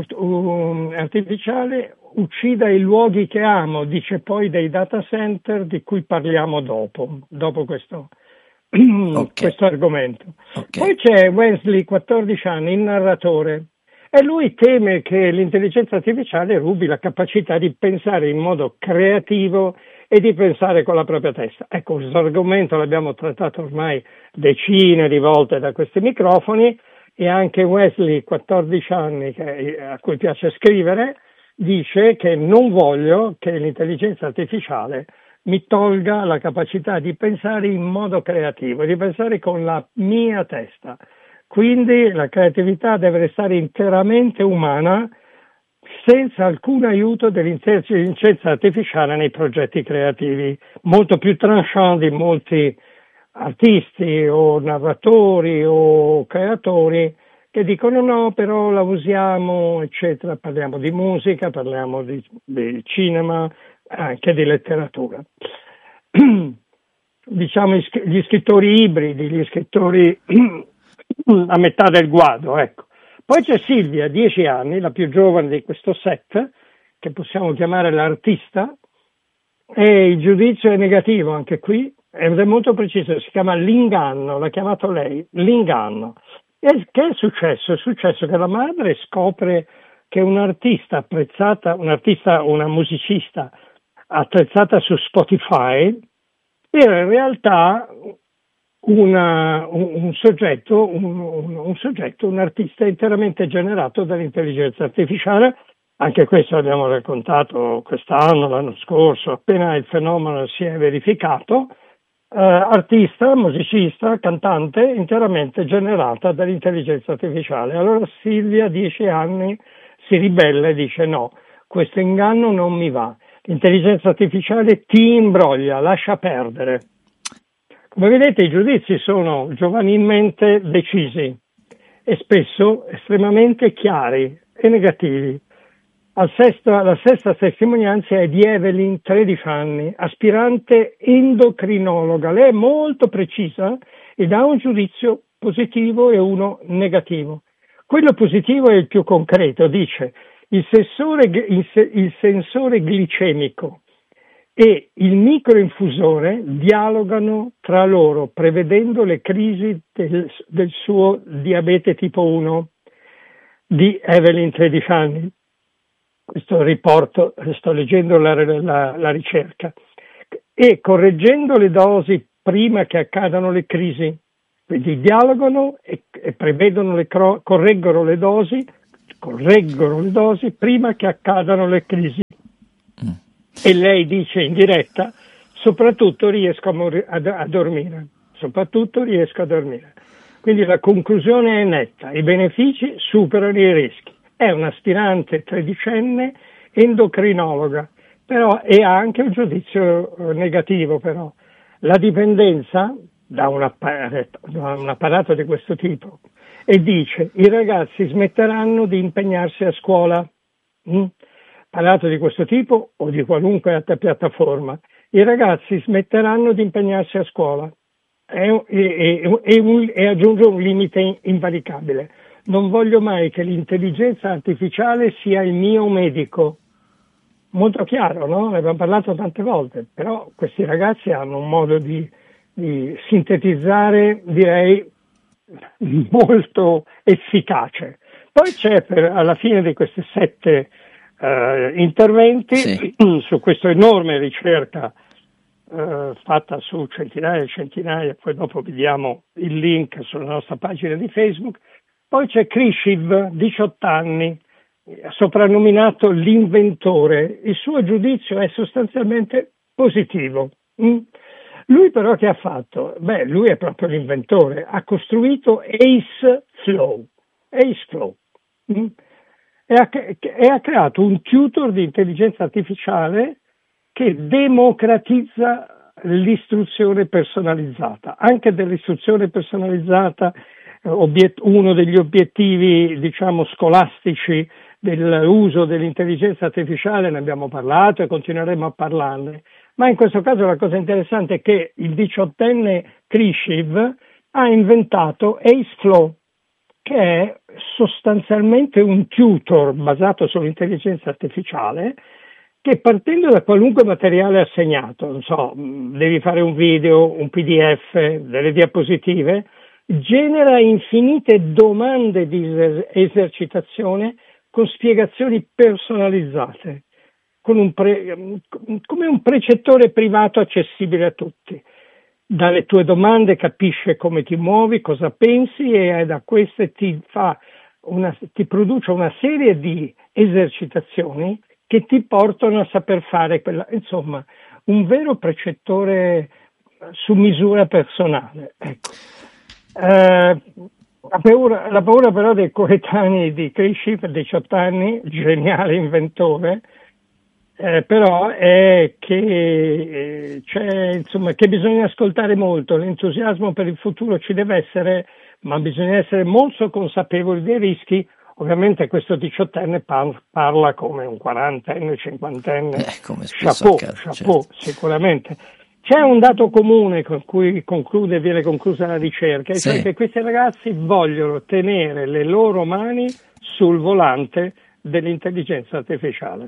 artificiale uccida i luoghi che amo, dice poi dei data center di cui parliamo dopo, dopo questo, okay. questo argomento. Okay. Poi c'è Wesley, quattordici anni, il narratore. E lui teme che l'intelligenza artificiale rubi la capacità di pensare in modo creativo e di pensare con la propria testa. Ecco, questo argomento l'abbiamo trattato ormai decine di volte da questi microfoni, e anche Wesley, quattordici anni, che, a cui piace scrivere, dice che non voglio che l'intelligenza artificiale mi tolga la capacità di pensare in modo creativo, di pensare con la mia testa. Quindi la creatività deve restare interamente umana, senza alcun aiuto dell'intelligenza artificiale nei progetti creativi, molto più tranchant di molti artisti o narratori o creatori che dicono no, però la usiamo, eccetera. Parliamo di musica, parliamo di, di cinema, anche di letteratura. Diciamo gli scrittori ibridi, gli scrittori a metà del guado, ecco. Poi c'è Silvia, dieci anni, la più giovane di questo set, che possiamo chiamare l'artista, e il giudizio è negativo anche qui, ed è molto preciso, si chiama l'inganno, l'ha chiamato lei, l'inganno. E che è successo? È successo che la madre scopre che un'artista apprezzata, un'artista, una musicista attrezzata su Spotify, era in realtà Una, un, un soggetto, un, un, un soggetto, un artista interamente generato dall'intelligenza artificiale. Anche questo l'abbiamo raccontato quest'anno, l'anno scorso, appena il fenomeno si è verificato. Eh, artista, musicista, cantante, interamente generata dall'intelligenza artificiale. Allora Silvia, dieci anni, si ribella e dice no, questo inganno non mi va. L'intelligenza artificiale ti imbroglia, lascia perdere. Come vedete, i giudizi sono giovanilmente decisi e spesso estremamente chiari e negativi. Al sesta, la sesta testimonianza è di Evelyn, tredici anni, aspirante endocrinologa. Lei è molto precisa e dà un giudizio positivo e uno negativo. Quello positivo è il più concreto, dice: Il sensore, il, il sensore glicemico e il microinfusore dialogano tra loro, prevedendo le crisi del, del suo diabete tipo uno di Evelyn, tredici anni. Questo riporto, sto leggendo la, la, la ricerca. E correggendo le dosi prima che accadano le crisi, quindi dialogano e, e prevedono le cro- correggono le dosi, correggono le dosi prima che accadano le crisi. E lei dice in diretta, soprattutto riesco a, mor- a, a dormire, soprattutto riesco a dormire. Quindi la conclusione è netta, i benefici superano i rischi. È un'aspirante tredicenne endocrinologa, però e ha anche un giudizio negativo però. La dipendenza da un apparato, da un apparato di questo tipo, e dice i ragazzi smetteranno di impegnarsi a scuola. Mm? Apparato di questo tipo o di qualunque altra piattaforma, i ragazzi smetteranno di impegnarsi a scuola e, e, e, un, e aggiunge un limite invalicabile. Non voglio mai che l'intelligenza artificiale sia il mio medico. Molto chiaro, no? Ne abbiamo parlato tante volte, però questi ragazzi hanno un modo di, di sintetizzare, direi, molto efficace. Poi c'è per, alla fine di queste sette Uh, interventi sì. su questa enorme ricerca uh, fatta su centinaia e centinaia, poi dopo vediamo il link sulla nostra pagina di Facebook. Poi c'è Krishiv, diciotto anni, soprannominato l'inventore. Il suo giudizio è sostanzialmente positivo. Mm? Lui però che ha fatto? Beh, lui è proprio l'inventore, ha costruito Ace Flow. Ace Flow. Mm? E ha, e ha creato un tutor di intelligenza artificiale che democratizza l'istruzione personalizzata. Anche dell'istruzione personalizzata, obiet- uno degli obiettivi, diciamo, scolastici dell'uso dell'intelligenza artificiale, ne abbiamo parlato e continueremo a parlarne. Ma in questo caso la cosa interessante è che il diciottenne Krishiv ha inventato AceFlow, che è sostanzialmente un tutor basato sull'intelligenza artificiale che, partendo da qualunque materiale assegnato, non so, devi fare un video, un P D F, delle diapositive, genera infinite domande di esercitazione con spiegazioni personalizzate, con un pre- come un precettore privato accessibile a tutti. Dalle tue domande capisce come ti muovi, cosa pensi e da queste ti fa una, ti produce una serie di esercitazioni che ti portano a saper fare quella, insomma, un vero precettore su misura personale. Ecco. Eh, la, paura, la paura però dei coetanei di Krishiv, diciotto anni, geniale inventore, Eh, però è che eh, c'è, insomma, che bisogna ascoltare molto. L'entusiasmo per il futuro ci deve essere, ma bisogna essere molto consapevoli dei rischi. Ovviamente questo diciottenne par- parla come un quarantenne, cinquantenne. Eh, come chapeau, accade, chapeau, certo. Sicuramente. C'è un dato comune con cui conclude, viene conclusa la ricerca, sì. cioè che questi ragazzi vogliono tenere le loro mani sul volante dell'intelligenza artificiale.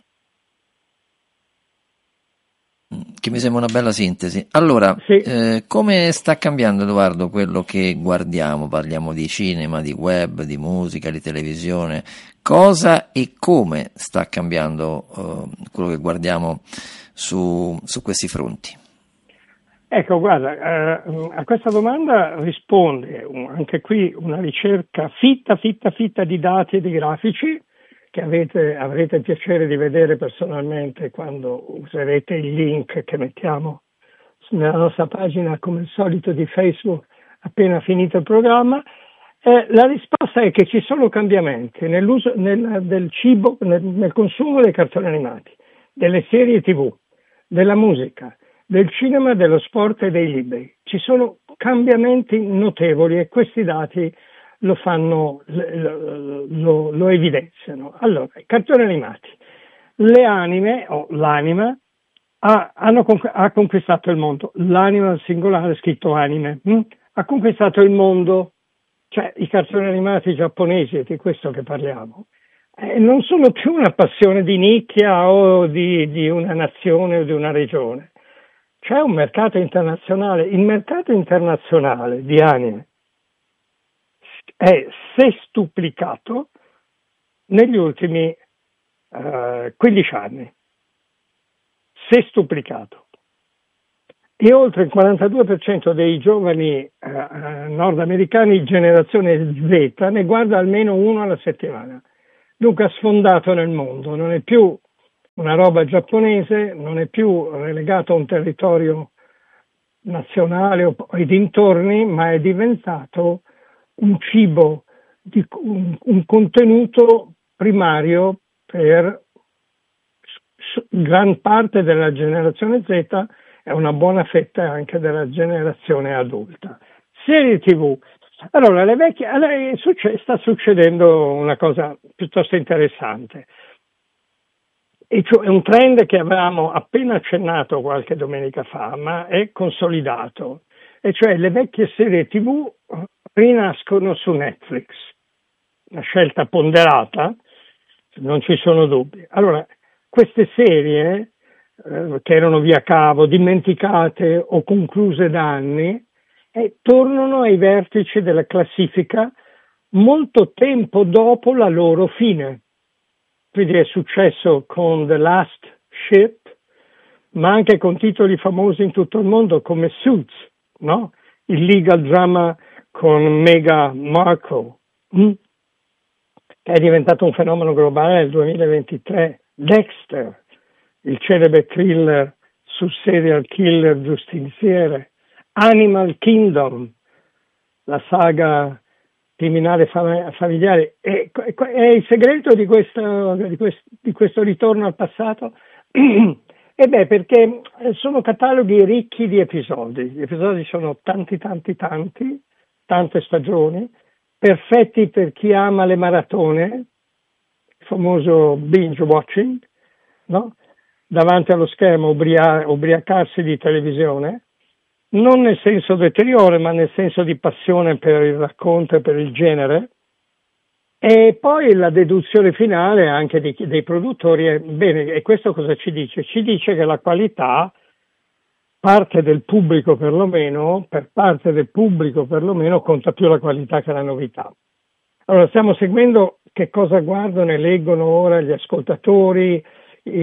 Che mi sembra una bella sintesi. Allora, sì. eh, come sta cambiando, Edoardo, quello che guardiamo? Parliamo di cinema, di web, di musica, di televisione. Cosa e come sta cambiando eh, quello che guardiamo su, su questi fronti? Ecco, guarda, eh, a questa domanda risponde un, anche qui una ricerca fitta, fitta, fitta di dati e di grafici, che avete, avrete il piacere di vedere personalmente quando userete il link che mettiamo nella nostra pagina, come al solito, di Facebook appena finito il programma. Eh, la risposta è che ci sono cambiamenti nell'uso nel, del cibo, nel, nel consumo dei cartoni animati, delle serie tivù, della musica, del cinema, dello sport e dei libri. Ci sono cambiamenti notevoli e questi dati lo fanno, lo, lo, lo evidenziano. Allora, i cartoni animati. Le anime, o l'anima, ha, hanno, ha conquistato il mondo. L'anima singolare, scritto anime, hm? ha conquistato il mondo, cioè i cartoni animati giapponesi, è di questo che parliamo, eh, non sono più una passione di nicchia o di, di una nazione o di una regione. C'è un mercato internazionale. Il mercato internazionale di anime è sestupplicato negli ultimi uh, quindici anni. Sestupplicato. E oltre il quarantadue per cento dei giovani uh, uh, nordamericani, generazione Z, ne guarda almeno uno alla settimana. Dunque ha sfondato nel mondo, non è più una roba giapponese, non è più relegato a un territorio nazionale o ai dintorni, ma è diventato un cibo, di, un, un contenuto primario per gran parte della generazione Z e una buona fetta anche della generazione adulta. Serie tivù. Allora, le vecchie, allora, sta succedendo una cosa piuttosto interessante. E cioè, è un trend che avevamo appena accennato qualche domenica fa, ma è consolidato. E cioè le vecchie serie tivù rinascono su Netflix. Una scelta ponderata, non ci sono dubbi. Allora, queste serie, eh, che erano via cavo, dimenticate o concluse da anni, eh, tornano ai vertici della classifica molto tempo dopo la loro fine. Quindi è successo con The Last Ship, ma anche con titoli famosi in tutto il mondo come Suits, no? Il legal drama con Meghan Markle, hm? che è diventato un fenomeno globale nel duemilaventitré. Dexter, il celebre thriller sul serial killer giustiziere. Animal Kingdom, la saga criminale familiare. E, e il segreto di questo, di, questo, di questo ritorno al passato? E beh, perché sono cataloghi ricchi di episodi. Gli episodi sono tanti, tanti, tanti, tante stagioni, perfetti per chi ama le maratone, il famoso binge watching, no? Davanti allo schermo ubria- ubriacarsi di televisione, non nel senso deteriore, ma nel senso di passione per il racconto e per il genere. E poi la deduzione finale anche dei, dei produttori è, bene, e questo cosa ci dice? Ci dice che la qualità, parte del pubblico perlomeno, per parte del pubblico perlomeno, conta più la qualità che la novità. Allora, stiamo seguendo che cosa guardano e leggono ora gli ascoltatori, i,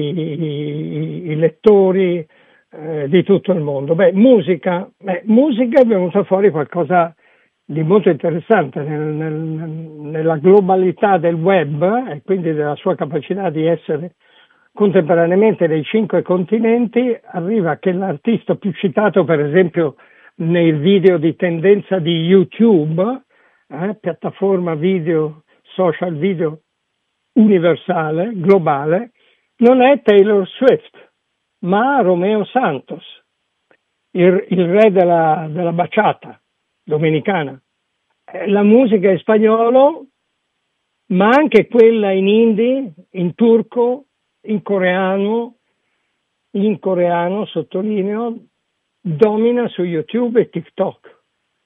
i, i lettori eh, di tutto il mondo. Beh, musica, beh, musica è venuta fuori qualcosa di molto interessante nel, nel, nella globalità del web e quindi della sua capacità di essere contemporaneamente nei cinque continenti. Arriva che l'artista più citato, per esempio, nei video di tendenza di YouTube, eh, piattaforma video, social video universale, globale, non è Taylor Swift, ma Romeo Santos, il, il re della, della bachata dominicana. La musica è spagnolo, ma anche quella in hindi, in turco, in coreano, in coreano, sottolineo, domina su YouTube e TikTok.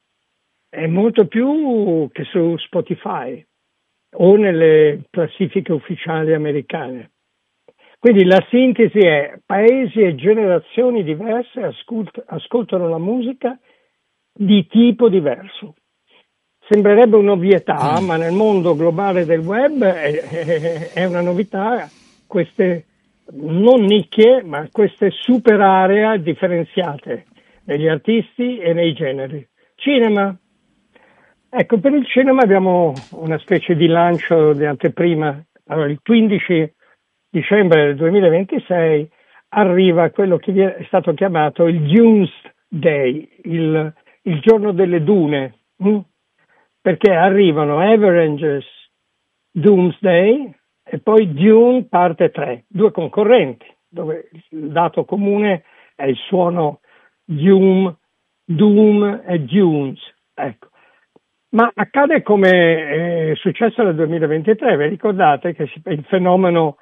È molto più che su Spotify o nelle classifiche ufficiali americane. Quindi la sintesi è: paesi e generazioni diverse ascolt- ascoltano la musica di tipo diverso. Sembrerebbe un'ovvietà, ma nel mondo globale del web è, è, è una novità, queste non nicchie, ma queste super aree differenziate negli artisti e nei generi. Cinema. Ecco, per il cinema abbiamo una specie di lancio di anteprima. Allora, il quindici dicembre del duemilaventisei arriva quello che è stato chiamato il Dunes Day, il, il giorno delle dune, hm? perché arrivano Avengers Doomsday e poi Dune parte tre, due concorrenti, dove il dato comune è il suono Doom, Doom e Dunes. Ecco. Ma accade come è successo nel duemilaventitré, vi ricordate che il fenomeno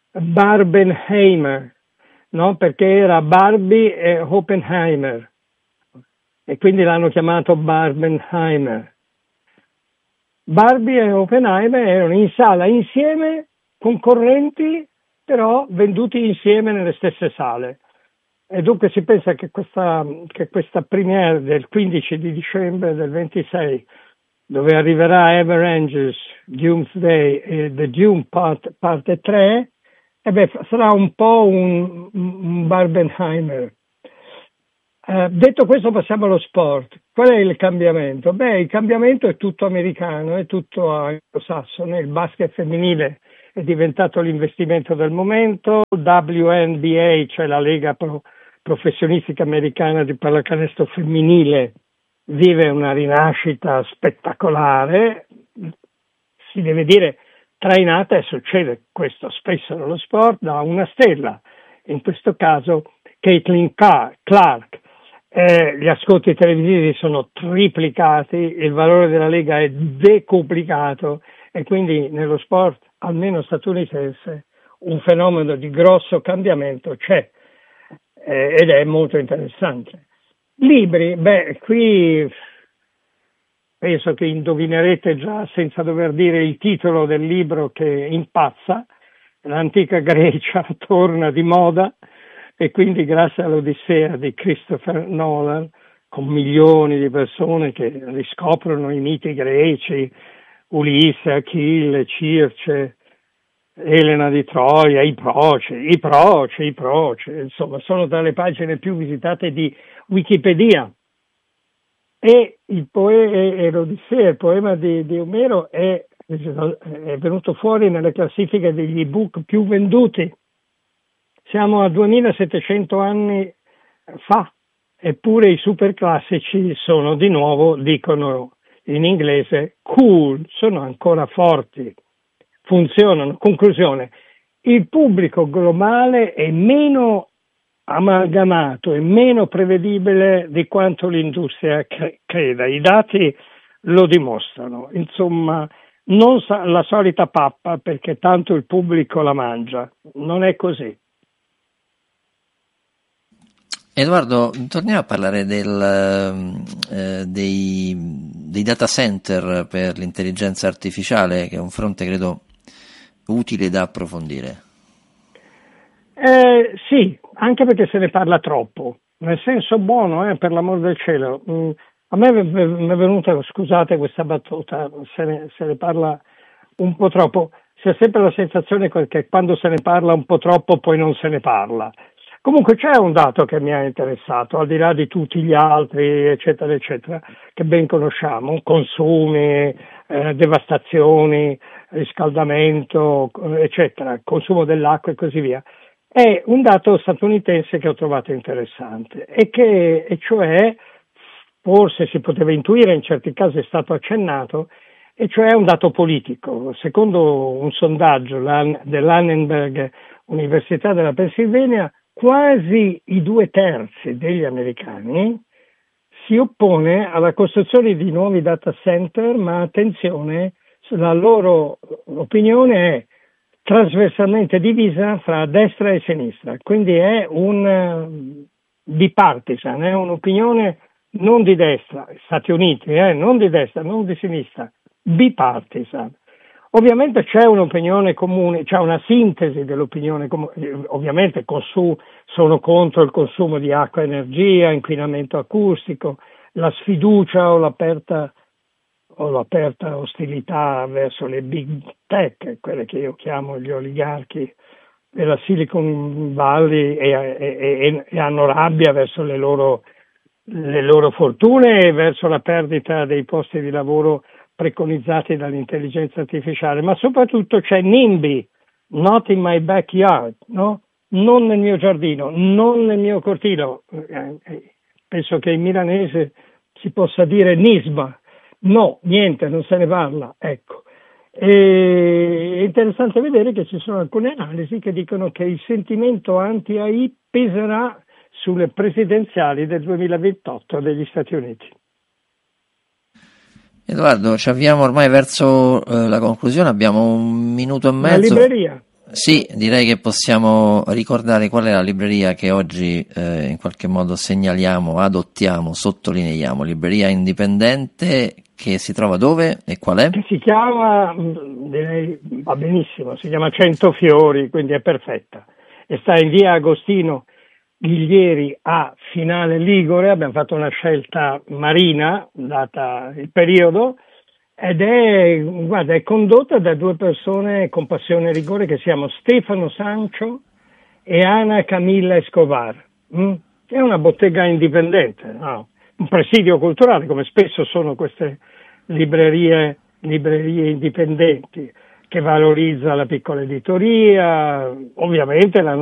Barbenheimer, no? Perché era Barbie e Oppenheimer, e quindi l'hanno chiamato Barbenheimer. Barbie e Oppenheimer erano in sala insieme, concorrenti, però venduti insieme nelle stesse sale. E dunque si pensa che questa, che questa premiere del quindici di dicembre del ventisei, dove arriverà Ever Angels, Doomsday e The Doom part, parte tre, e beh, sarà un po' un, un Barbenheimer. Eh, detto questo, passiamo allo sport. Qual è il cambiamento? Beh, il cambiamento è tutto americano, è tutto anglosassone. Il basket femminile è diventato l'investimento del momento, W N B A, cioè la Lega Pro, Professionistica Americana di Pallacanestro Femminile, vive una rinascita spettacolare. Si deve dire trainata, e succede questo spesso nello sport, da una stella, in questo caso Caitlin Clark. Eh, gli ascolti televisivi sono triplicati, il valore della Lega è decuplicato, e quindi nello sport, almeno statunitense, un fenomeno di grosso cambiamento c'è, eh, ed è molto interessante. Libri, beh, qui penso che indovinerete già senza dover dire il titolo del libro che impazza. L'antica Grecia torna di moda, e quindi grazie all'Odissea di Christopher Nolan, con milioni di persone che riscoprono i miti greci, Ulisse, Achille, Circe, Elena di Troia, i Proce, i Proce, i Proce, insomma sono tra le pagine più visitate di Wikipedia. E il poe- e l'Odissea, il poema di, di Omero, è, è venuto fuori nelle classifiche degli ebook più venduti. Siamo a duemilasettecento anni fa, eppure i superclassici sono di nuovo, dicono in inglese, cool, sono ancora forti, funzionano. Conclusione, il pubblico globale è meno amalgamato e meno prevedibile di quanto l'industria cre- creda. I dati lo dimostrano. Insomma, non sa- la solita pappa, perché tanto il pubblico la mangia. Non è così. Edoardo, torniamo a parlare del, eh, dei, dei data center per l'intelligenza artificiale, che è un fronte credo utile da approfondire. Eh, sì, anche perché se ne parla troppo, nel senso buono, eh, per l'amor del cielo. Mm, a me mi è venuta, scusate questa battuta, se ne, se ne parla un po' troppo. Si ha sempre la sensazione che quando se ne parla un po' troppo poi non se ne parla. Comunque c'è un dato che mi ha interessato, al di là di tutti gli altri, eccetera, eccetera, che ben conosciamo, consumi, eh, devastazioni, riscaldamento, eccetera, consumo dell'acqua e così via. È un dato statunitense che ho trovato interessante, e che, e cioè, forse si poteva intuire, in certi casi è stato accennato, e cioè un dato politico. Secondo un sondaggio dell'Annenberg Università della Pennsylvania, quasi i due terzi degli americani si oppone alla costruzione di nuovi data center, ma attenzione, la loro opinione è trasversalmente divisa fra destra e sinistra, quindi è un bipartisan, è un'opinione non di destra, Stati Uniti, eh, non di destra, non di sinistra, bipartisan. Ovviamente c'è un'opinione comune, c'è una sintesi dell'opinione comune. Ovviamente consu- sono contro il consumo di acqua e energia, inquinamento acustico, la sfiducia o l'aperta, o l'aperta ostilità verso le big tech, quelle che io chiamo gli oligarchi della Silicon Valley, e, e, e, e hanno rabbia verso le loro, le loro fortune e verso la perdita dei posti di lavoro preconizzati dall'intelligenza artificiale. Ma soprattutto c'è NIMBY, not in my backyard, no? Non nel mio giardino, non nel mio cortile. Penso che in milanese si possa dire NISBA, no, niente, non se ne parla, ecco. E è interessante vedere che ci sono alcune analisi che dicono che il sentimento anti-A I peserà sulle presidenziali del duemilaventotto degli Stati Uniti. Edoardo, ci avviamo ormai verso eh, la conclusione, abbiamo un minuto e mezzo. La libreria? Sì, direi che possiamo ricordare qual è la libreria che oggi eh, in qualche modo segnaliamo, adottiamo, sottolineiamo. Libreria indipendente che si trova dove e qual è? Che si chiama, direi, va benissimo, si chiama Cento Fiori, quindi è perfetta. E sta in via Agostino Ghiglieri a Finale Ligure. Abbiamo fatto una scelta marina, data il periodo, ed è, guarda, è condotta da due persone con passione e rigore che si chiamano Stefano Sancho e Ana Camilla Escobar. Mm? È una bottega indipendente, no? Un presidio culturale, come spesso sono queste librerie, librerie indipendenti, che valorizza la piccola editoria, ovviamente la